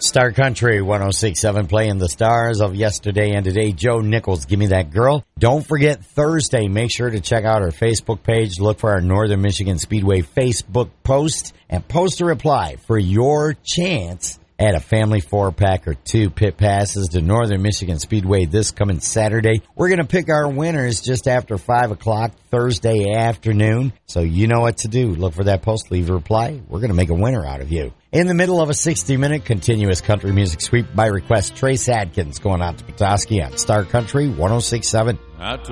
Star Country 106.7 playing the stars of yesterday and today. Joe Nichols, Give Me That Girl. Don't forget Thursday. Make sure to check out our Facebook page. Look for our Northern Michigan Speedway Facebook post and post a reply for your chance at a family 4-pack or 2 pit passes to Northern Michigan Speedway this coming Saturday. We're going to pick our winners just after 5 o'clock Thursday afternoon. So you know what to do. Look for that post, leave a reply. We're going to make a winner out of you. In the middle of a 60-minute continuous country music sweep by request, Trace Adkins going out to Petoskey on Star Country 106.7.